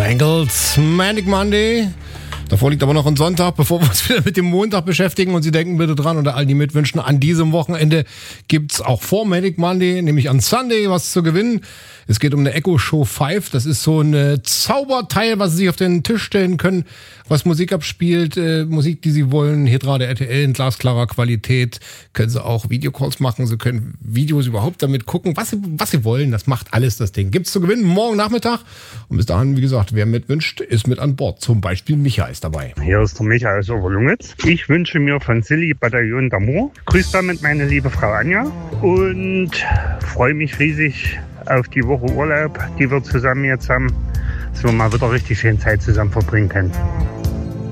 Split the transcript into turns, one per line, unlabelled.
Bangles, Manic Monday. Davor liegt aber noch ein Sonntag, bevor wir uns wieder mit dem Montag beschäftigen. Und Sie denken bitte dran, oder all die mitwünschen, an diesem Wochenende gibt's auch vor Manic Monday, nämlich an Sunday, was zu gewinnen. Es geht um eine Echo Show 5. Das ist so ein Zauberteil, was Sie sich auf den Tisch stellen können, was Musik abspielt, Musik, die Sie wollen. Hier gerade RTL in glasklarer Qualität. Können Sie auch Videocalls machen. Sie können Videos überhaupt damit gucken, was Sie wollen. Das macht alles das Ding. Gibt's zu gewinnen morgen Nachmittag. Und bis dahin, wie gesagt, wer mitwünscht, ist mit an Bord. Zum Beispiel Micha ist dabei.
Hier ist der Micha aus Oberlungitz. Ich wünsche mir von Silly Bataillon d'Amour. Grüß damit meine liebe Frau Anja und freue mich riesig auf die Woche Urlaub, die wir zusammen jetzt haben, dass wir mal wieder richtig schön Zeit zusammen verbringen können.